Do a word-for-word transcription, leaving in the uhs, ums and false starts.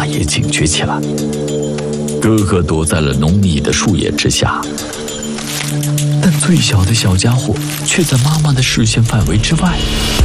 妈也警觉起来。哥哥躲在了浓密的树叶之下，但最小的小家伙却在妈妈的视线范围之外。